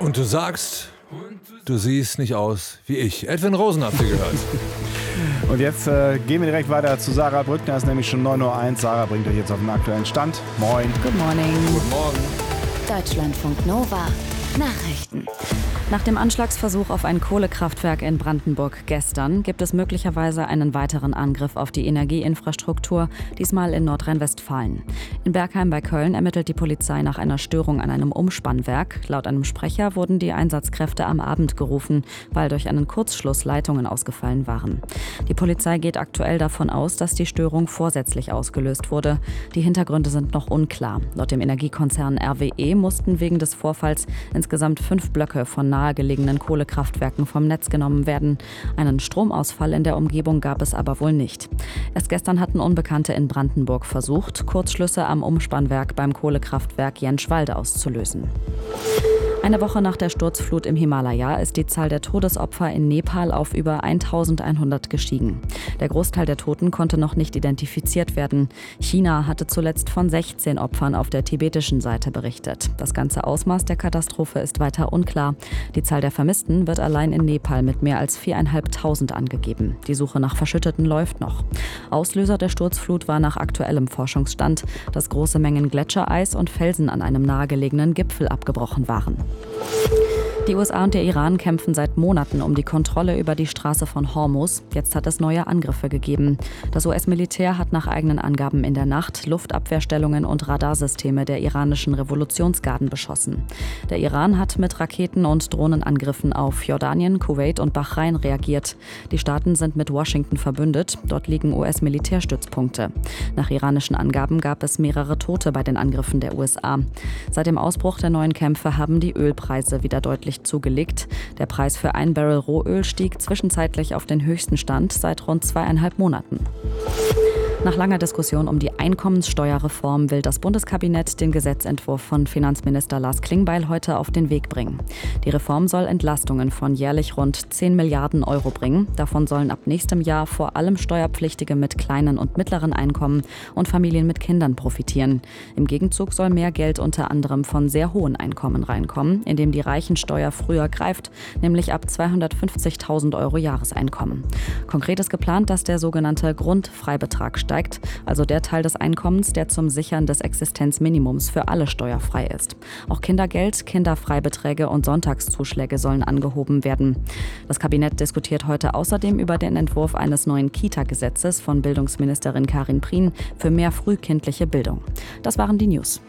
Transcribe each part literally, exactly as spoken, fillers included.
Und du sagst, du siehst nicht aus wie ich. Edwin Rosen habt ihr gehört. Und jetzt äh, gehen wir direkt weiter zu Sarah Brückner. Es ist nämlich schon neun Uhr eins. Sarah bringt euch jetzt auf den aktuellen Stand. Moin. Good morning. Guten Morgen. Deutschlandfunk Nova. Nachrichten. Nach dem Anschlagsversuch auf ein Kohlekraftwerk in Brandenburg gestern gibt es möglicherweise einen weiteren Angriff auf die Energieinfrastruktur, diesmal in Nordrhein-Westfalen. In Bergheim bei Köln ermittelt die Polizei nach einer Störung an einem Umspannwerk. Laut einem Sprecher wurden die Einsatzkräfte am Abend gerufen, weil durch einen Kurzschluss Leitungen ausgefallen waren. Die Polizei geht aktuell davon aus, dass die Störung vorsätzlich ausgelöst wurde. Die Hintergründe sind noch unklar. Laut dem Energiekonzern R W E mussten wegen des Vorfalls insgesamt fünf Blöcke von nahegelegenen Kohlekraftwerken vom Netz genommen werden. Einen Stromausfall in der Umgebung gab es aber wohl nicht. Erst gestern hatten Unbekannte in Brandenburg versucht, Kurzschlüsse am Umspannwerk beim Kohlekraftwerk Jenschwalde auszulösen. Eine Woche nach der Sturzflut im Himalaya ist die Zahl der Todesopfer in Nepal auf über eintausendeinhundert gestiegen. Der Großteil der Toten konnte noch nicht identifiziert werden. China hatte zuletzt von sechzehn Opfern auf der tibetischen Seite berichtet. Das ganze Ausmaß der Katastrophe ist weiter unklar. Die Zahl der Vermissten wird allein in Nepal mit mehr als viertausendfünfhundert angegeben. Die Suche nach Verschütteten läuft noch. Auslöser der Sturzflut war nach aktuellem Forschungsstand, dass große Mengen Gletschereis und Felsen an einem nahegelegenen Gipfel abgebrochen waren. Die U S A und der Iran kämpfen seit Monaten um die Kontrolle über die Straße von Hormuz. Jetzt hat es neue Angriffe gegeben. Das U S-Militär hat nach eigenen Angaben in der Nacht Luftabwehrstellungen und Radarsysteme der iranischen Revolutionsgarden beschossen. Der Iran hat mit Raketen- und Drohnenangriffen auf Jordanien, Kuwait und Bahrain reagiert. Die Staaten sind mit Washington verbündet. Dort liegen U S-Militärstützpunkte. Nach iranischen Angaben gab es mehrere Tote bei den Angriffen der U S A. Seit dem Ausbruch der neuen Kämpfe haben die Ölpreise wieder deutlich zugelegt. Der Preis für ein Barrel Rohöl stieg zwischenzeitlich auf den höchsten Stand seit rund zweieinhalb Monaten. Nach langer Diskussion um die Einkommenssteuerreform will das Bundeskabinett den Gesetzentwurf von Finanzminister Lars Klingbeil heute auf den Weg bringen. Die Reform soll Entlastungen von jährlich rund zehn Milliarden Euro bringen. Davon sollen ab nächstem Jahr vor allem Steuerpflichtige mit kleinen und mittleren Einkommen und Familien mit Kindern profitieren. Im Gegenzug soll mehr Geld unter anderem von sehr hohen Einkommen reinkommen, indem die Reichensteuer früher greift, nämlich ab zweihundertfünfzigtausend Euro Jahreseinkommen. Konkret ist geplant, dass der sogenannte Grundfreibetrag steigt, also der Teil des Einkommens, der zum Sichern des Existenzminimums für alle steuerfrei ist. Auch Kindergeld, Kinderfreibeträge und Sonntagszuschläge sollen angehoben werden. Das Kabinett diskutiert heute außerdem über den Entwurf eines neuen Kita-Gesetzes von Bildungsministerin Karin Prien für mehr frühkindliche Bildung. Das waren die News.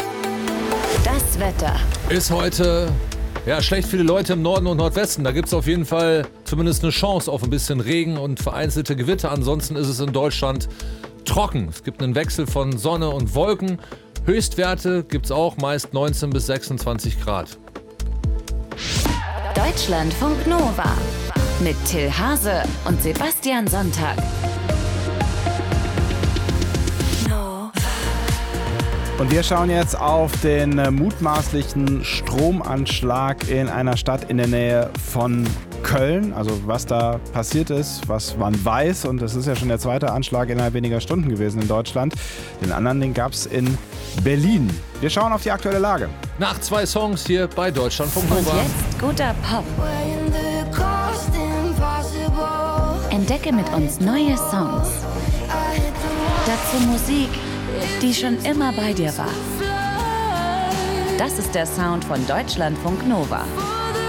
Das Wetter. Ist heute ja, schlecht für die Leute im Norden und Nordwesten. Da gibt es auf jeden Fall zumindest eine Chance auf ein bisschen Regen und vereinzelte Gewitter. Ansonsten ist es in Deutschland trocken. Es gibt einen Wechsel von Sonne und Wolken. Höchstwerte gibt es auch meist neunzehn bis sechsundzwanzig Grad. Deutschlandfunk Nova mit Till Hase und Sebastian Sonntag. Und wir schauen jetzt auf den äh, mutmaßlichen Stromanschlag in einer Stadt in der Nähe von Köln. Also was da passiert ist, was man weiß. Und das ist ja schon der zweite Anschlag innerhalb weniger Stunden gewesen in Deutschland. Den anderen, den gab es in Berlin. Wir schauen auf die aktuelle Lage. Nach zwei Songs hier bei Deutschlandfunk Nova. Und jetzt guter Pop. Entdecke mit uns neue Songs. Dazu Musik, die schon immer bei dir war. Das ist der Sound von Deutschlandfunk Nova.